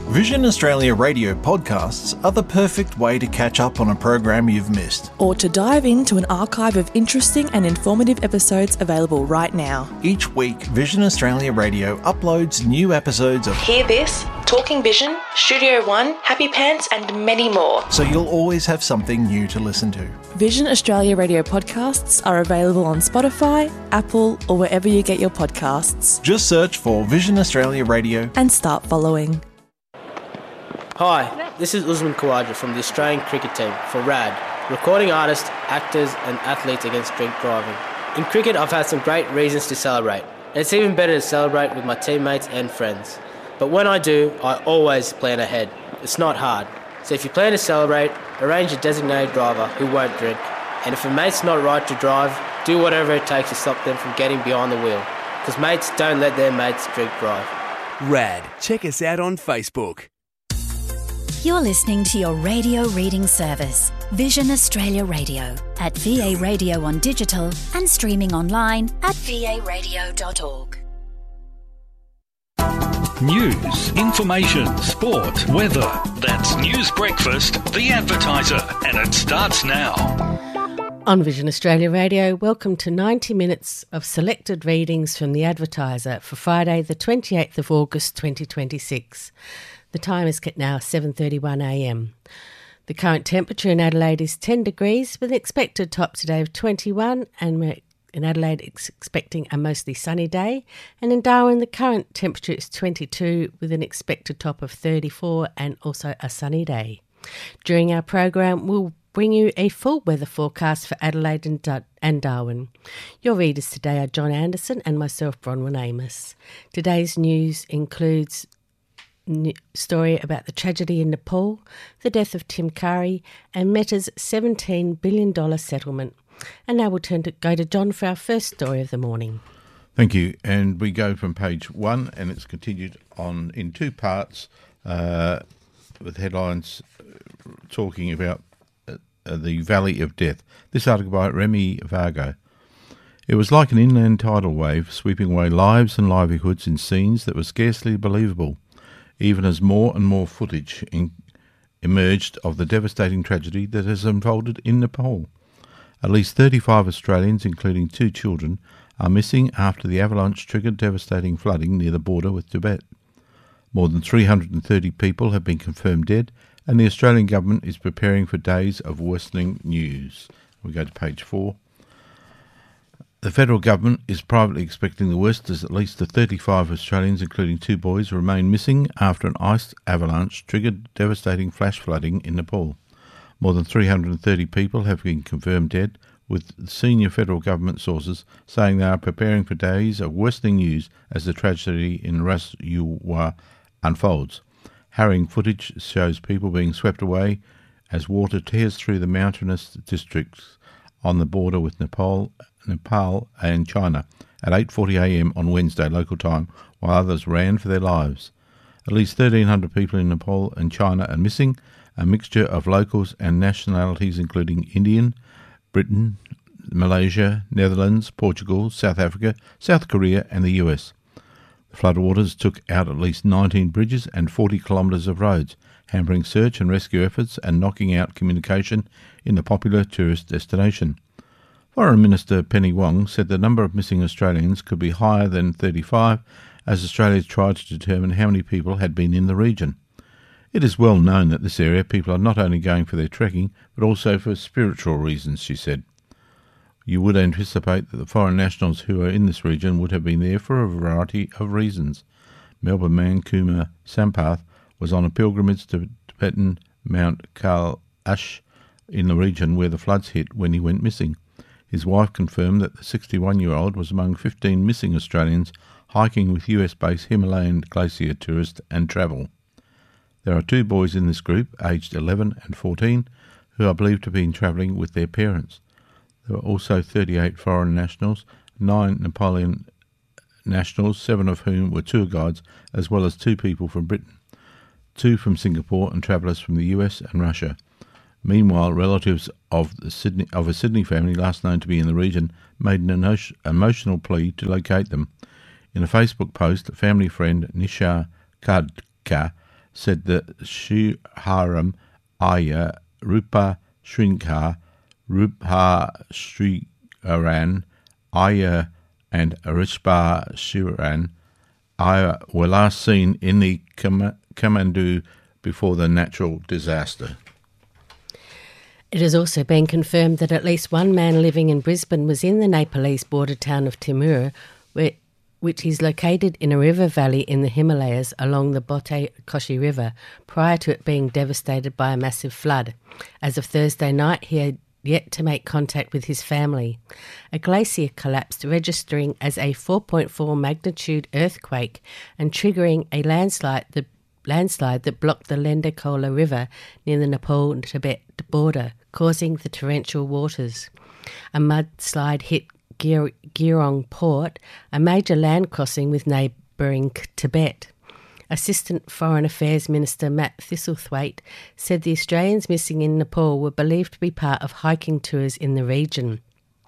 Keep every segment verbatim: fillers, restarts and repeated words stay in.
Vision Australia Radio podcasts are the perfect way to catch up on a program you've missed. Or to dive into an archive of interesting and informative episodes available right now. Each week, Vision Australia Radio uploads new episodes of Hear This, Talking Vision, Studio One, Happy Pants and many more. So you'll always have something new to listen to. Vision Australia Radio podcasts are available on Spotify, Apple or wherever you get your podcasts. Just search for Vision Australia Radio and start following. Hi, this is Usman Khawaja from the Australian cricket team for R A D, recording artists, actors and athletes against drink driving. In cricket, I've had some great reasons to celebrate, and it's even better to celebrate with my teammates and friends. But when I do, I always plan ahead. It's not hard. So if you plan to celebrate, arrange a designated driver who won't drink, and if a mate's not right to drive, do whatever it takes to stop them from getting behind the wheel, because mates don't let their mates drink drive. R A D. Check us out on Facebook. You're listening to your radio reading service, Vision Australia Radio, at V A Radio on digital and streaming online at v a radio dot org. News, information, sport, weather. That's News Breakfast, The Advertiser, and it starts now. On Vision Australia Radio, welcome to ninety minutes of selected readings from The Advertiser for Friday the twenty-eighth of August twenty twenty-six. The time is now seven thirty-one a m. The current temperature in Adelaide is ten degrees with an expected top today of twenty-one, and we're in Adelaide it's expecting a mostly sunny day, and in Darwin the current temperature is twenty-two with an expected top of thirty-four and also a sunny day. During our program we'll bring you a full weather forecast for Adelaide and, Dar- and Darwin. Your readers today are John Anderson and myself, Bronwyn Amos. Today's news includes story about the tragedy in Nepal, the death of Tim Curry and Meta's seventeen billion dollars settlement. And now we'll turn to go to John for our first story of the morning. Thank you. And we go from page one and it's continued on in two parts uh, with headlines talking about uh, the Valley of Death. This article by Remy Vargo. It was like an inland tidal wave sweeping away lives and livelihoods in scenes that were scarcely believable, even as more and more footage in, emerged of the devastating tragedy that has unfolded in Nepal. At least thirty-five Australians, including two children, are missing after the avalanche triggered devastating flooding near the border with Tibet. More than three hundred thirty people have been confirmed dead, and the Australian government is preparing for days of worsening news. We go to page four. The federal government is privately expecting the worst as at least the thirty-five Australians, including two boys, remain missing after an ice avalanche triggered devastating flash flooding in Nepal. More than three hundred thirty people have been confirmed dead, with senior federal government sources saying they are preparing for days of worsening news as the tragedy in Ras Yuwa unfolds. Harrowing footage shows people being swept away as water tears through the mountainous districts on the border with Nepal Nepal and China at eight forty a m on Wednesday local time, while others ran for their lives. At least thirteen hundred people in Nepal and China are missing, a mixture of locals and nationalities including Indian, Britain, Malaysia, Netherlands, Portugal, South Africa, South Korea and the U S. The floodwaters took out at least nineteen bridges and forty kilometres of roads, hampering search and rescue efforts and knocking out communication in the popular tourist destination. Foreign Minister Penny Wong said the number of missing Australians could be higher than thirty-five as Australia tried to determine how many people had been in the region. It is well known that this area people are not only going for their trekking but also for spiritual reasons, she said. You would anticipate that the foreign nationals who are in this region would have been there for a variety of reasons. Melbourne man Kumar Sampath was on a pilgrimage to Tibetan Mount Kailash in the region where the floods hit when he went missing. His wife confirmed that the sixty-one-year-old was among fifteen missing Australians hiking with U S-based Himalayan glacier tourists and travel. There are two boys in this group, aged eleven and fourteen, who are believed to have been travelling with their parents. There were also thirty-eight foreign nationals, nine Nepalian nationals, seven of whom were tour guides, as well as two people from Britain, two from Singapore and travellers from the U S and Russia. Meanwhile, relatives of, the Sydney, of a Sydney family last known to be in the region made an emo- emotional plea to locate them. In a Facebook post, family friend Nisha Kadka said that Sriharam Iyer, Rupa Shrinkar, Rupa Sriharan Iyer and Arishba Shiran Iyer were last seen in the Kathmandu before the natural disaster. It has also been confirmed that at least one man living in Brisbane was in the Nepalese border town of Timur, where, which is located in a river valley in the Himalayas along the Bote Koshi River, prior to it being devastated by a massive flood. As of Thursday night, he had yet to make contact with his family. A glacier collapsed, registering as a four point four magnitude earthquake and triggering a landslide that landslide that blocked the Lendakola River near the Nepal-Tibet border, causing the torrential waters. A mudslide hit Gir- Girong Port, a major land crossing with neighbouring Tibet. Assistant Foreign Affairs Minister Matt Thistlethwaite said the Australians missing in Nepal were believed to be part of hiking tours in the region.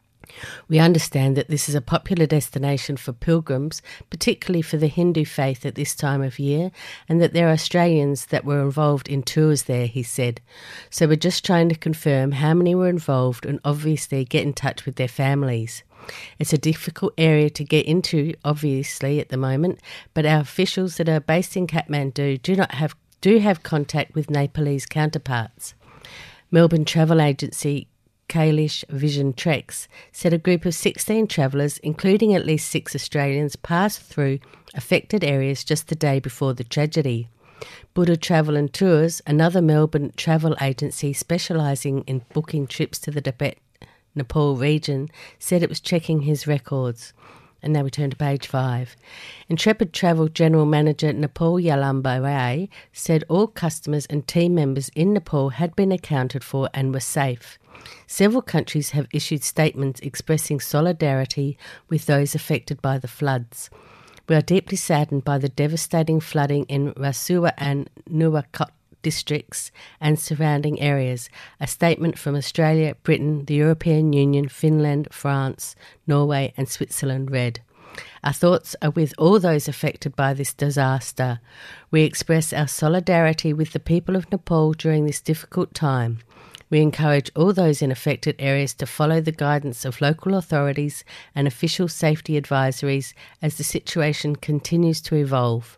We understand that this is a popular destination for pilgrims, particularly for the Hindu faith at this time of year, and that there are Australians that were involved in tours there, he said. So we're just trying to confirm how many were involved and obviously get in touch with their families. It's a difficult area to get into, obviously, at the moment, but our officials that are based in Kathmandu do not have do have contact with Nepalese counterparts. Melbourne travel agency Kailash Vision Treks said a group of sixteen travellers, including at least six Australians, passed through affected areas just the day before the tragedy. Buddha Travel and Tours, another Melbourne travel agency specialising in booking trips to the Tibet Nepal region, said it was checking his records. And now we turn to page five. Intrepid Travel General Manager Nepal Yalamba Ray said all customers and team members in Nepal had been accounted for and were safe. Several countries have issued statements expressing solidarity with those affected by the floods. We are deeply saddened by the devastating flooding in Rasuwa and Nuwakot districts and surrounding areas, a statement from Australia, Britain, the European Union, Finland, France, Norway and Switzerland read. Our thoughts are with all those affected by this disaster. We express our solidarity with the people of Nepal during this difficult time. We encourage all those in affected areas to follow the guidance of local authorities and official safety advisories as the situation continues to evolve.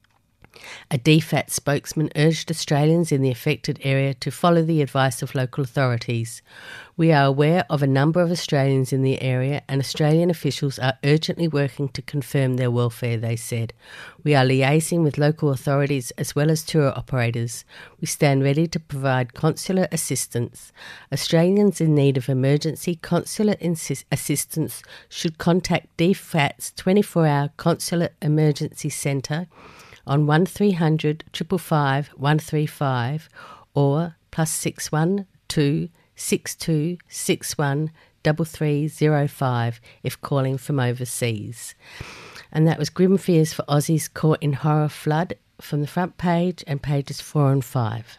A D FAT spokesman urged Australians in the affected area to follow the advice of local authorities. We are aware of a number of Australians in the area, and Australian officials are urgently working to confirm their welfare, they said. We are liaising with local authorities as well as tour operators. We stand ready to provide consular assistance. Australians in need of emergency consular insist- assistance should contact D FAT's twenty-four hour Consular Emergency Centre on one three hundred five five five one three five or plus six one two six two six one three three zero five if calling from overseas. And that was Grim Fears for Aussies Caught in Horror Flood from the front page and pages four and five.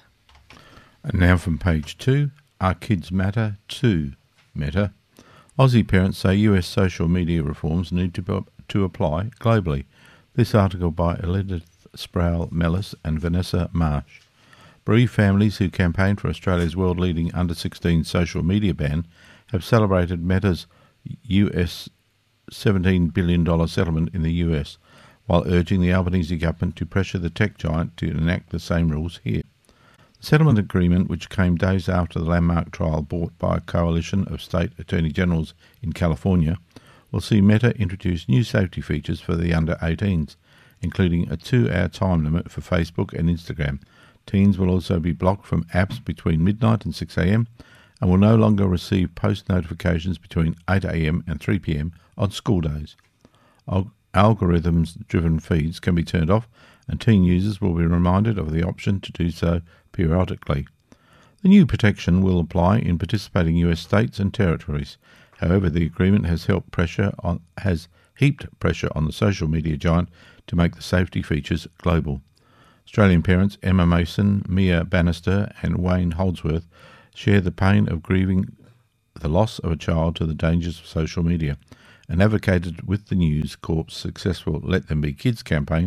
And now from page two, Our Kids Matter to Meta. Aussie parents say U S social media reforms need to, to apply globally. This article by Elizabeth Sproul Mellis and Vanessa Marsh. Bereaved families who campaigned for Australia's world-leading under sixteen social media ban have celebrated Meta's U S seventeen billion dollars settlement in the U S, while urging the Albanese government to pressure the tech giant to enact the same rules here. The settlement agreement, which came days after the landmark trial brought by a coalition of state attorney generals in California, will see Meta introduce new safety features for the under eighteens, including a two-hour time limit for Facebook and Instagram. Teens will also be blocked from apps between midnight and six a.m. and will no longer receive post notifications between eight a.m. and three p.m. on school days. Al- algorithms-driven feeds can be turned off, and teen users will be reminded of the option to do so periodically. The new protection will apply in participating U S states and territories. However, the agreement has helped pressure on has heaped pressure on the social media giant to make the safety features global. Australian parents Emma Mason, Mia Bannister and Wayne Holdsworth share the pain of grieving the loss of a child to the dangers of social media and advocated with the News Corp's successful Let Them Be Kids campaign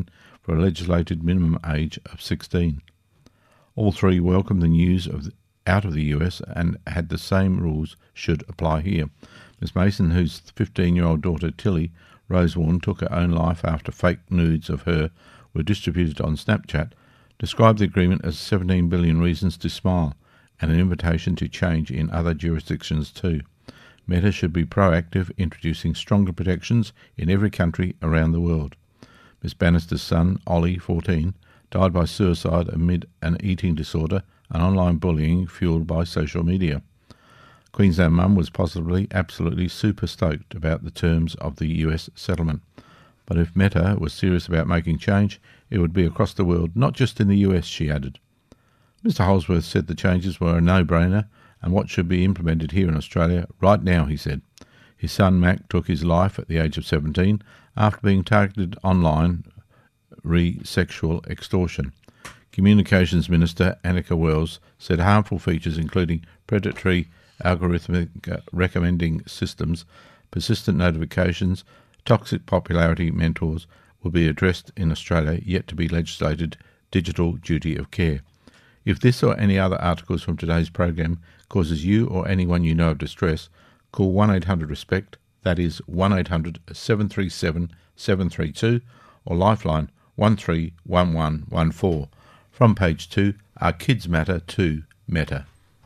for a legislated minimum age of sixteen. All three welcomed the news of the, out of the U S and had the same rules should apply here. Miz Mason, whose fifteen-year-old daughter Tilly Rosewarne took her own life after fake nudes of her were distributed on Snapchat, described the agreement as seventeen billion reasons to smile and an invitation to change in other jurisdictions too. Meta should be proactive, introducing stronger protections in every country around the world. Miss Bannister's son, Ollie, fourteen, died by suicide amid an eating disorder and online bullying fuelled by social media. Queensland mum was possibly absolutely super stoked about the terms of the U S settlement. But if Meta was serious about making change, it would be across the world, not just in the U S, she added. Mister Holsworth said the changes were a no-brainer and what should be implemented here in Australia right now, he said. His son Mac took his life at the age of seventeen after being targeted online re sexual extortion. Communications Minister Annika Wells said harmful features including predatory algorithmic uh, recommending systems, persistent notifications, toxic popularity mentors will be addressed in Australia, yet to be legislated digital duty of care. If this or any other articles from today's program causes you or anyone you know of distress, call one eight hundred RESPECT, that is one eight hundred seven three seven seven three two, or Lifeline one three one one one four. From page two, Our Kids Matter to Meta.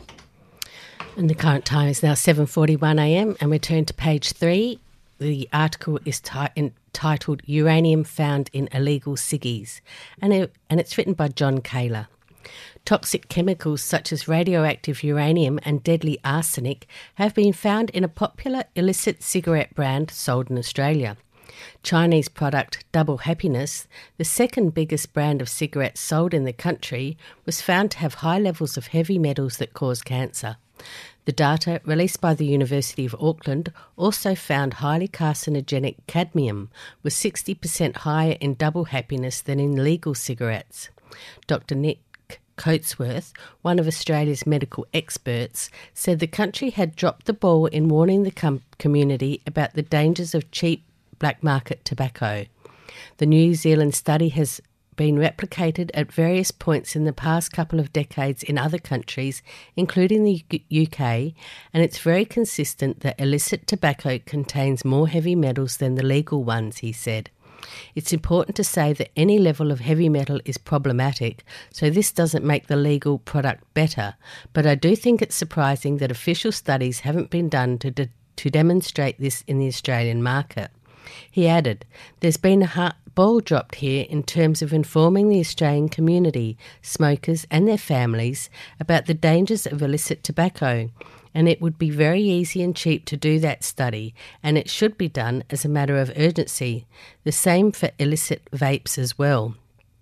And the current time is now seven forty-one a m and we turn to page three. The article is ti- entitled Uranium Found in Illegal Ciggies, and, it, and it's written by John Kaler. Toxic chemicals such as radioactive uranium and deadly arsenic have been found in a popular illicit cigarette brand sold in Australia. Chinese product Double Happiness, the second biggest brand of cigarettes sold in the country, was found to have high levels of heavy metals that cause cancer. The data, released by the University of Auckland, also found highly carcinogenic cadmium was sixty percent higher in Double Happiness than in legal cigarettes. Doctor Nick Coatsworth, one of Australia's medical experts, said the country had dropped the ball in warning the com- community about the dangers of cheap black market tobacco. The New Zealand study has been replicated at various points in the past couple of decades in other countries, including the U K, and it's very consistent that illicit tobacco contains more heavy metals than the legal ones, he said. It's important to say that any level of heavy metal is problematic, so this doesn't make the legal product better, but I do think it's surprising that official studies haven't been done to, de- to demonstrate this in the Australian market. He added, there's been a hard ball dropped here in terms of informing the Australian community, smokers and their families about the dangers of illicit tobacco, and it would be very easy and cheap to do that study, and it should be done as a matter of urgency. The same for illicit vapes as well.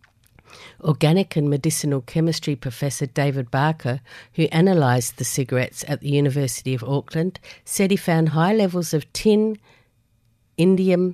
Organic and medicinal chemistry professor David Barker, who analysed the cigarettes at the University of Auckland, said he found high levels of tin, indium,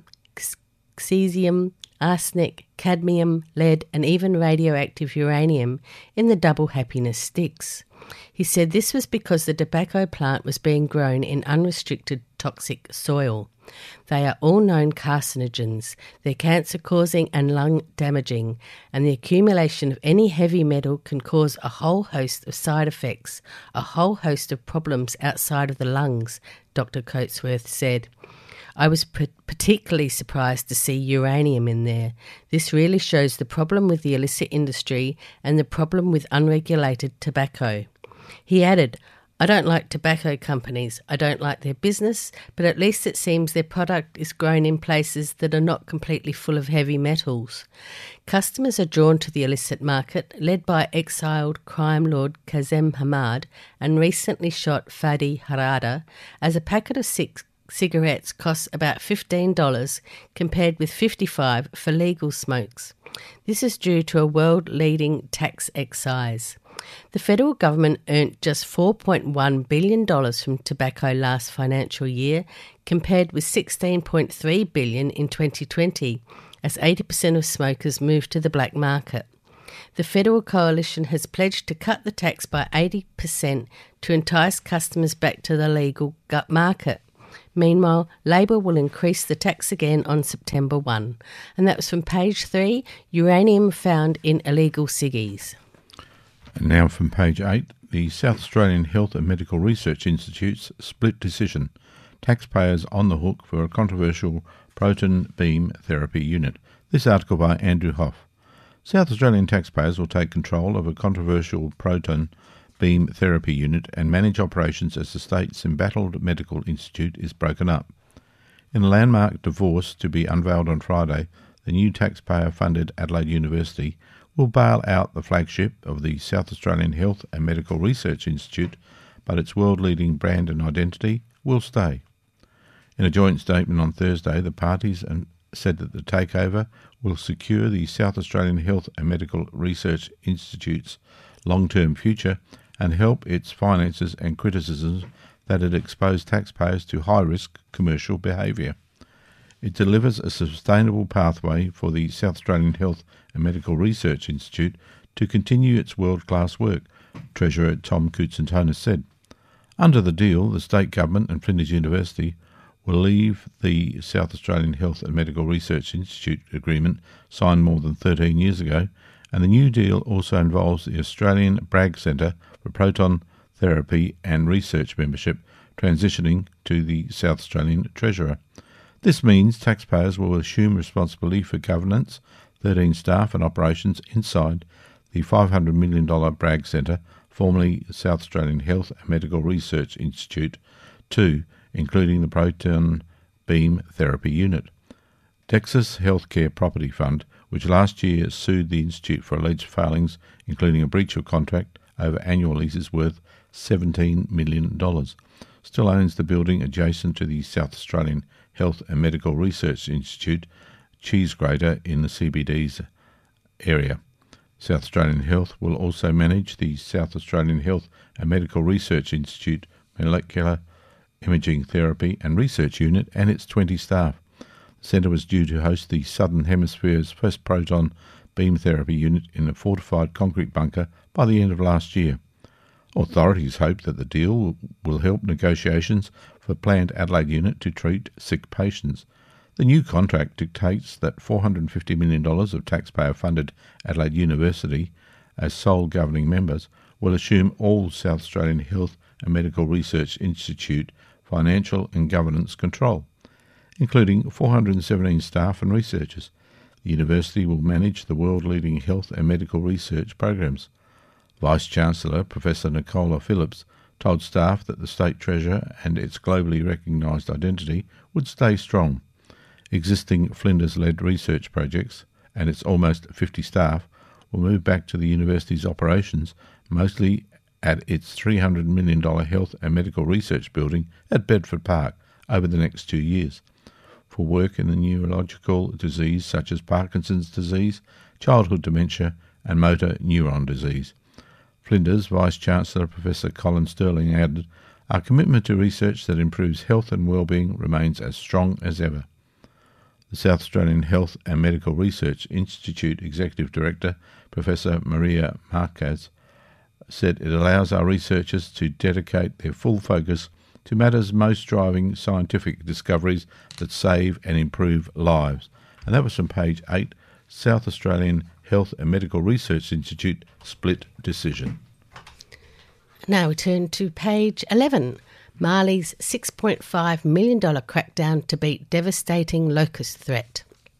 cesium, arsenic, cadmium, lead and even radioactive uranium in the Double Happiness sticks. He said this was because the tobacco plant was being grown in unrestricted toxic soil. They are all known carcinogens. They're cancer-causing and lung-damaging, and the accumulation of any heavy metal can cause a whole host of side effects, a whole host of problems outside of the lungs, Doctor Coatsworth said. I was p- particularly surprised to see uranium in there. This really shows the problem with the illicit industry and the problem with unregulated tobacco. He added, I don't like tobacco companies. I don't like their business, but at least it seems their product is grown in places that are not completely full of heavy metals. Customers are drawn to the illicit market, led by exiled crime lord Kazem Hamad and recently shot Fadi Harada, as a packet of six cigarettes costs about fifteen dollars compared with fifty-five dollars for legal smokes. This is due to a world-leading tax excise. The federal government earned just four point one billion dollars from tobacco last financial year, compared with sixteen point three billion dollars in twenty twenty, as eighty percent of smokers moved to the black market. The Federal Coalition has pledged to cut the tax by eighty percent to entice customers back to the legal gut market. Meanwhile, Labor will increase the tax again on September first. And that was from page three, uranium found in illegal ciggies. And now from page eight, the South Australian Health and Medical Research Institute's split decision. Taxpayers on the hook for a controversial proton beam therapy unit. This article by Andrew Hoff. South Australian taxpayers will take control of a controversial proton beam therapy unit and manage operations as the state's embattled medical institute is broken up. In a landmark divorce to be unveiled on Friday, the new taxpayer-funded Adelaide University will bail out the flagship of the South Australian Health and Medical Research Institute, but its world-leading brand and identity will stay. In a joint statement on Thursday, the parties said that the takeover will secure the South Australian Health and Medical Research Institute's long-term future and help its finances and criticisms that it exposed taxpayers to high-risk commercial behaviour. It delivers a sustainable pathway for the South Australian Health and Medical Research Institute to continue its world-class work, Treasurer Tom Koutsantonis said. Under the deal, the state government and Flinders University will leave the South Australian Health and Medical Research Institute agreement signed more than thirteen years ago, and the new deal also involves the Australian Bragg Centre for Proton Therapy and Research membership transitioning to the South Australian Treasurer. This means taxpayers will assume responsibility for governance, thirteen staff and operations inside the five hundred million dollars Bragg Centre, formerly South Australian Health and Medical Research Institute, two, including the Proton Beam Therapy Unit. Texas Healthcare Property Fund, which last year sued the Institute for alleged failings, including a breach of contract over annual leases worth seventeen million dollars, still owns the building adjacent to the South Australian Health and Medical Research Institute, cheese grater in the C B D's area. South Australian Health will also manage the South Australian Health and Medical Research Institute Molecular Imaging Therapy and Research Unit and its twenty staff. The centre was due to host the Southern Hemisphere's first proton beam therapy unit in a fortified concrete bunker by the end of last year. Authorities hope that the deal will help negotiations for a planned Adelaide unit to treat sick patients. The new contract dictates that four hundred fifty million dollars of taxpayer-funded Adelaide University, as sole governing members, will assume all South Australian Health and Medical Research Institute financial and governance control, including four hundred seventeen staff and researchers. The university will manage the world-leading health and medical research programs. Vice-Chancellor Professor Nicola Phillips told staff that the State Treasurer and its globally recognised identity would stay strong. Existing Flinders-led research projects and its almost fifty staff will move back to the university's operations, mostly at its three hundred million dollars health and medical research building at Bedford Park over the next two years, for work in the neurological disease such as Parkinson's disease, childhood dementia and motor neuron disease. Flinders Vice-Chancellor Professor Colin Sterling added, "Our commitment to research that improves health and well-being remains as strong as ever." The South Australian Health and Medical Research Institute Executive Director, Professor Maria Marquez, said it allows our researchers to dedicate their full focus to matters most driving scientific discoveries that save and improve lives. And that was from page eight, South Australian Health and Medical Research Institute split decision. Now we turn to page eleven. Mali's six point five million dollars crackdown to beat devastating locust threat.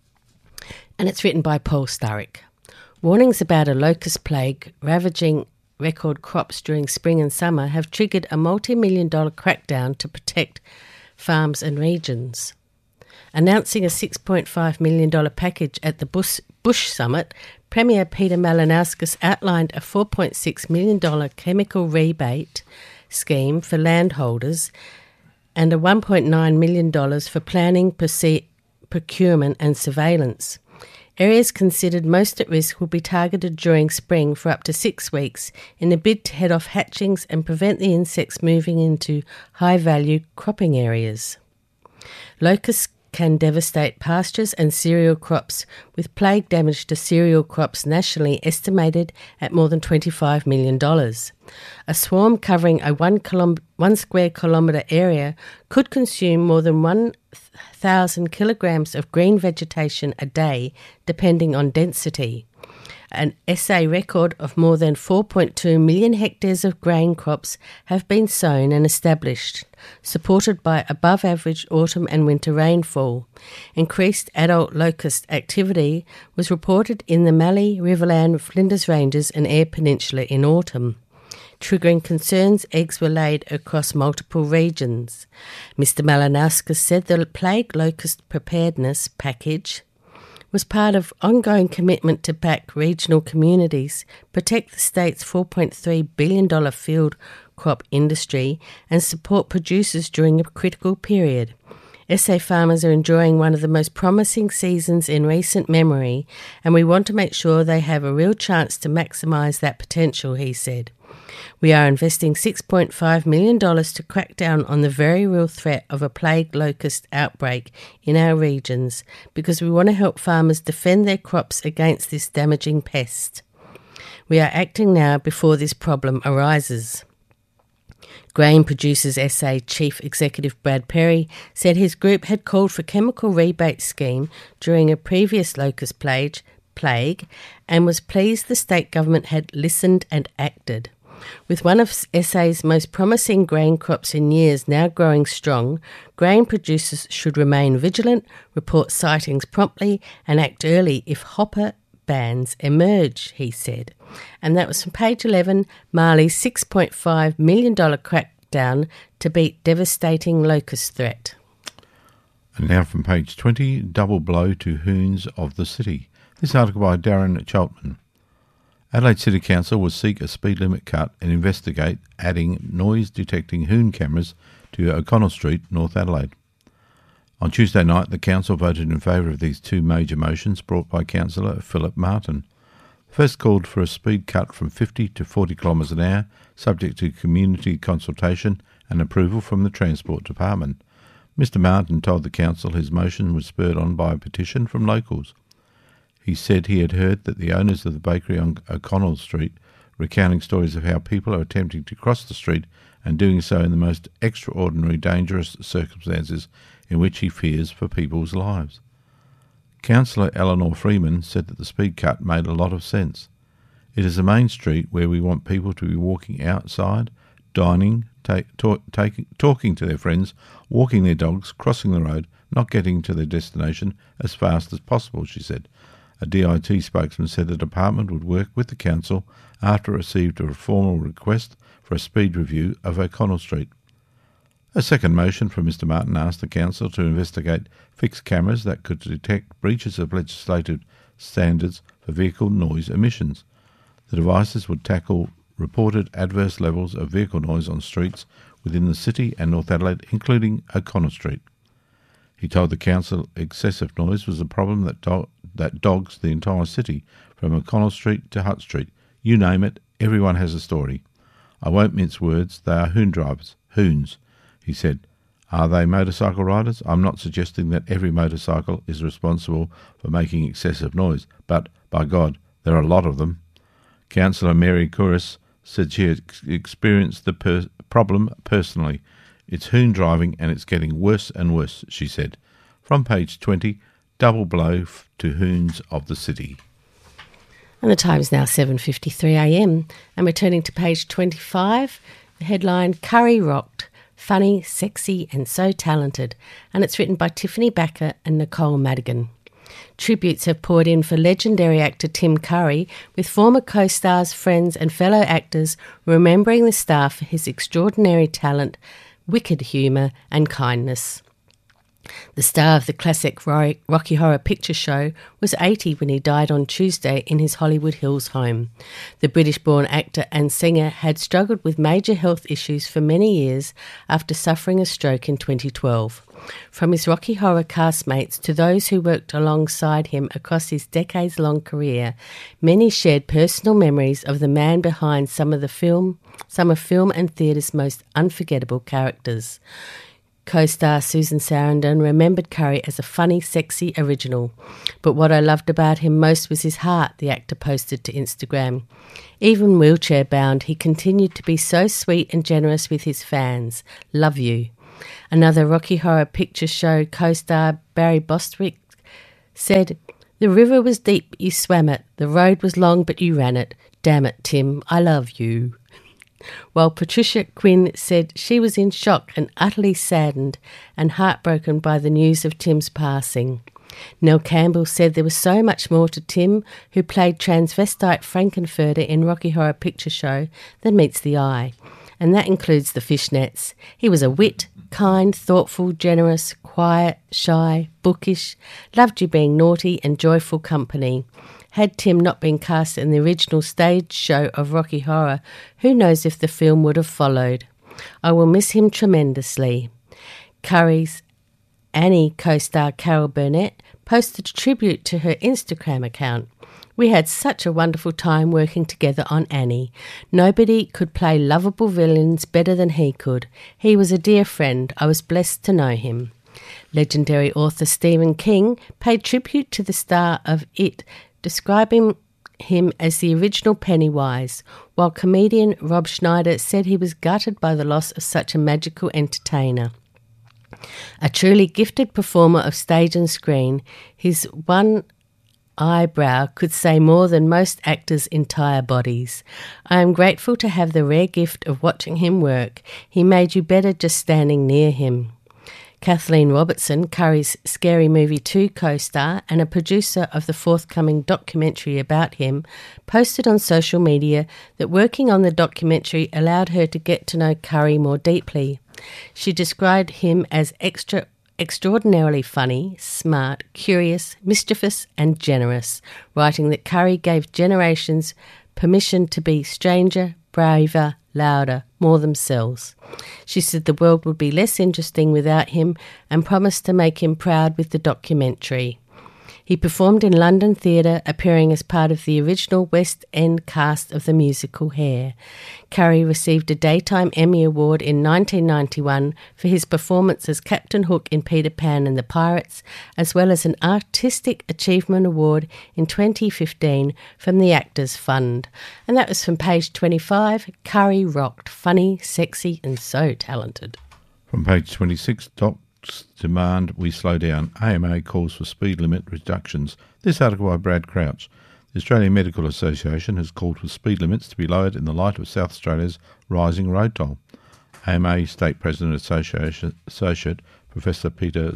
And it's written by Paul Sturrock. Warnings about a locust plague ravaging record crops during spring and summer have triggered a multi-million dollar crackdown to protect farms and regions. Announcing a six point five million dollars package at the Bush, Bush Summit, Premier Peter Malinauskas outlined a four point six million dollars chemical rebate scheme for landholders and a one point nine million dollars for planning, perce- procurement and surveillance. Areas considered most at risk will be targeted during spring for up to six weeks in a bid to head off hatchings and prevent the insects moving into high-value cropping areas. Locusts can devastate pastures and cereal crops, with plague damage to cereal crops nationally estimated at more than twenty-five million dollars. A swarm covering a one, kilom- one square kilometre area could consume more than one thousand kilograms of green vegetation a day, depending on density. An S A record of more than four point two million hectares of grain crops have been sown and established, supported by above-average autumn and winter rainfall. Increased adult locust activity was reported in the Mallee, Riverland, Flinders Ranges and Eyre Peninsula in autumn. Triggering concerns, eggs were laid across multiple regions. Mister Malinauskas said the plague locust preparedness package was part of ongoing commitment to back regional communities, protect the state's four point three billion dollars field crop industry and support producers during a critical period. S A farmers are enjoying one of the most promising seasons in recent memory, and we want to make sure they have a real chance to maximise that potential, he said. We are investing six point five million dollars to crack down on the very real threat of a plague locust outbreak in our regions because we want to help farmers defend their crops against this damaging pest. We are acting now before this problem arises. Grain Producers S A Chief Executive Brad Perry said his group had called for chemical rebate scheme during a previous locust plague, plague and was pleased the state government had listened and acted. With one of S A's most promising grain crops in years now growing strong, grain producers should remain vigilant, report sightings promptly and act early if hopper bans emerge, he said. And that was from page eleven, Marley's six point five million dollars crackdown to beat devastating locust threat. And now from page twenty, double blow to Hoons of the City. This article by Darren Chaltman. Adelaide City Council will seek a speed limit cut and investigate adding noise-detecting hoon cameras to O'Connell Street, North Adelaide. On Tuesday night, the council voted in favour of these two major motions brought by Councillor Philip Martin. The first called for a speed cut from fifty to forty kilometres an hour, subject to community consultation and approval from the Transport Department. Mister Martin told the council his motion was spurred on by a petition from locals. He said he had heard that the owners of the bakery on O'Connell Street recounting stories of how people are attempting to cross the street and doing so in the most extraordinary dangerous circumstances in which he fears for people's lives. Councillor Eleanor Freeman said that the speed cut made a lot of sense. It is a main street where we want people to be walking outside, dining, take, talk, take, talking to their friends, walking their dogs, crossing the road, not getting to their destination as fast as possible, she said. A D I T spokesman said the department would work with the council after it received a formal request for a speed review of O'Connell Street. A second motion from Mister Martin asked the council to investigate fixed cameras that could detect breaches of legislative standards for vehicle noise emissions. The devices would tackle reported adverse levels of vehicle noise on streets within the city and North Adelaide, including O'Connell Street. He told the council excessive noise was a problem that do- that dogs the entire city, from O'Connell Street to Hutt Street. You name it, everyone has a story. I won't mince words, they are hoon drivers, hoons, he said. Are they motorcycle riders? I'm not suggesting that every motorcycle is responsible for making excessive noise, but, by God, there are a lot of them. Councillor Mary Couris said she had experienced the per- problem personally. It's hoon driving and it's getting worse and worse, she said. From page twenty, double blow f- to Hoons of the City. And the time is now seven fifty-three a m and we're turning to page twenty-five, the headline, Curry Rocked, Funny, Sexy and So Talented, and it's written by Tiffany Backer and Nicole Madigan. Tributes have poured in for legendary actor Tim Curry, with former co-stars, friends and fellow actors remembering the star for his extraordinary talent, wicked humour and kindness. The star of the classic Rocky Horror Picture Show was eighty when he died on Tuesday in his Hollywood Hills home. The British-born actor and singer had struggled with major health issues for many years after suffering a stroke in twenty twelve. From his Rocky Horror castmates to those who worked alongside him across his decades-long career, many shared personal memories of the man behind some of the film, some of film and theatre's most unforgettable characters. Co-star Susan Sarandon remembered Curry as a funny, sexy original. But what I loved about him most was his heart, the actor posted to Instagram. Even wheelchair-bound, he continued to be so sweet and generous with his fans. Love you. Another Rocky Horror Picture Show co-star Barry Bostwick said, "The river was deep, you swam it. The road was long, but you ran it. Damn it, Tim, I love you." While Patricia Quinn said she was in shock and utterly saddened and heartbroken by the news of Tim's passing. Nell Campbell said there was so much more to Tim, who played transvestite Frankenfurter in Rocky Horror Picture Show, than meets the eye. And that includes the fishnets. He was a wit, kind, thoughtful, generous, quiet, shy, bookish, loved you being naughty and joyful company. Had Tim not been cast in the original stage show of Rocky Horror, who knows if the film would have followed. I will miss him tremendously. Curry's Annie co-star Carol Burnett posted a tribute to her Instagram account. "We had such a wonderful time working together on Annie. Nobody could play lovable villains better than he could. He was a dear friend. I was blessed to know him." Legendary author Stephen King paid tribute to the star of It, describing him as the original Pennywise, while comedian Rob Schneider said he was gutted by the loss of such a magical entertainer. A truly gifted performer of stage and screen, his one eyebrow could say more than most actors' entire bodies. I am grateful to have the rare gift of watching him work. He made you better just standing near him. Kathleen Robertson, Curry's Scary Movie two co-star and a producer of the forthcoming documentary about him, posted on social media that working on the documentary allowed her to get to know Curry more deeply. She described him as extra extraordinarily funny, smart, curious, mischievous and generous, writing that Curry gave generations permission to be stranger, braver, louder, more themselves. She said the world would be less interesting without him and promised to make him proud with the documentary. He performed in London Theatre, appearing as part of the original West End cast of the musical Hair. Curry received a Daytime Emmy Award in nineteen ninety-one for his performance as Captain Hook in Peter Pan and the Pirates, as well as an Artistic Achievement Award in twenty fifteen from the Actors Fund. And that was from page twenty-five. Curry rocked, funny, sexy and so talented. From page twenty-six, Doc demand we slow down. A M A calls for speed limit reductions. This article by Brad Crouch. The Australian Medical Association has called for speed limits to be lowered in the light of South Australia's rising road toll. A M A State President Association Associate Professor Peter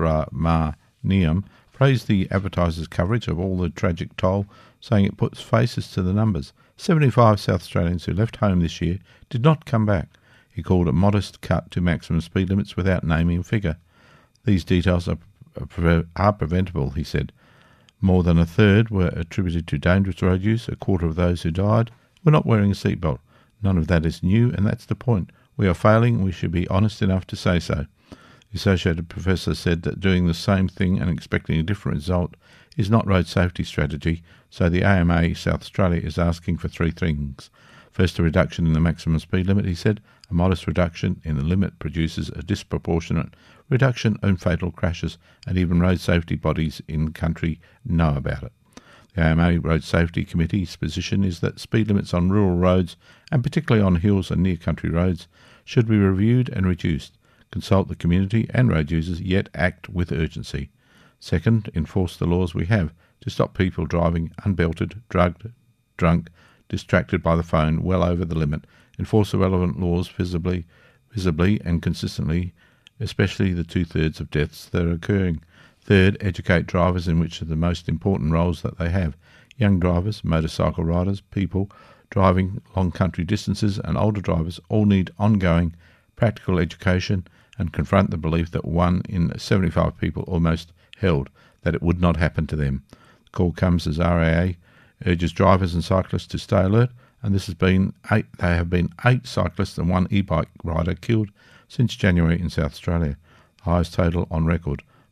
Subramaniam praised the advertisers' coverage of all the tragic toll, saying it puts faces to the numbers. seventy-five South Australians who left home this year did not come back. He called a modest cut to maximum speed limits without naming a figure. These details are, are preventable, he said. More than a third were attributed to dangerous road use. A quarter of those who died were not wearing a seatbelt. None of that is new, and that's the point. We are failing, and we should be honest enough to say so. The associated professor said that doing the same thing and expecting a different result is not road safety strategy, so the A M A South Australia is asking for three things. First, a reduction in the maximum speed limit, he said. A modest reduction in the limit produces a disproportionate reduction in fatal crashes, and even road safety bodies in the country know about it. The A M A Road Safety Committee's position is that speed limits on rural roads, and particularly on hills and near country roads, should be reviewed and reduced. Consult the community and road users, yet act with urgency. Second, enforce the laws we have to stop people driving unbelted, drugged, drunk, distracted by the phone, well over the limit. Enforce the relevant laws visibly, visibly and consistently, especially the two-thirds of deaths that are occurring. Third, educate drivers in which of the most important roles that they have. Young drivers, motorcycle riders, people driving long country distances and older drivers all need ongoing practical education and confront the belief that one in seventy-five people almost held that it would not happen to them. The call comes as R A A urges drivers and cyclists to stay alert, and this has been eight, there have been eight cyclists and one e-bike rider killed since January in South Australia, the highest total on record.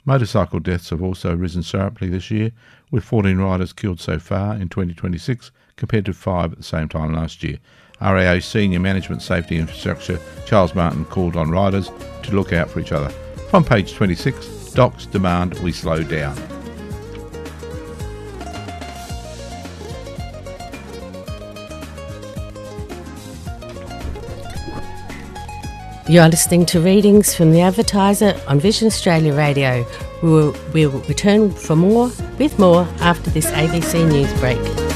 Motorcycle deaths have also risen sharply this year, with fourteen riders killed so far in twenty twenty-six compared to five at the same time last year. R A O Senior Management Safety Infrastructure Charles Martin called on riders to look out for each other. From page twenty-six, Docs demand we slow down. You are listening to readings from The Advertiser on Vision Australia Radio. We will, we will return for more, with more, after this A B C News break.